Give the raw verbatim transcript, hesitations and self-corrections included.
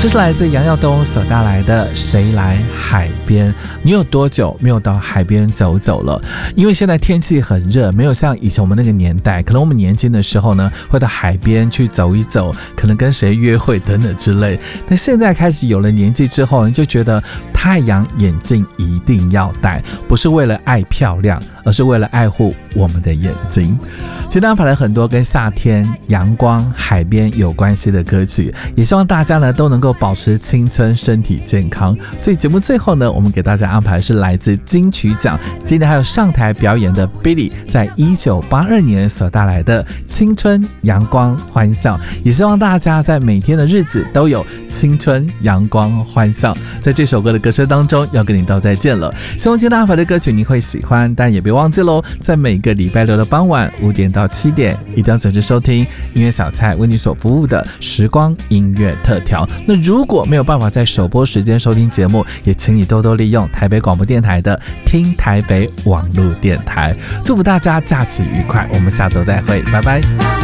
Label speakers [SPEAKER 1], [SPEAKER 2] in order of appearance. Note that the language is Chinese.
[SPEAKER 1] 这是来自杨耀东所带来的谁来海边。你有多久没有到海边走走了？因为现在天气很热，没有像以前我们那个年代，可能我们年轻的时候呢会到海边去走一走，可能跟谁约会等等之类。但现在开始有了年纪之后，你就觉得太阳眼镜一定要戴，不是为了爱漂亮，而是为了爱护我们的眼睛。今天安排了很多跟夏天、阳光、海边有关系的歌曲，也希望大家呢都能够保持青春、身体健康。所以节目最后呢，我们给大家安排是来自金曲奖今天还有上台表演的 Billy 在一九八二年所带来的青春、阳光、欢笑，也希望大家在每天的日子都有青春、阳光、欢笑。在这首歌的歌声当中要跟你道再见了，希望今天安排的歌曲你会喜欢，但也别忘记喽，在每个礼拜六的傍晚五点到七点一定要准时收听音乐小菜为你所服务的时光音乐特调。那如果没有办法在首播时间收听节目，也请你多多利用台北广播电台的听台北网络电台。祝福大家假期愉快，我们下周再会，拜拜。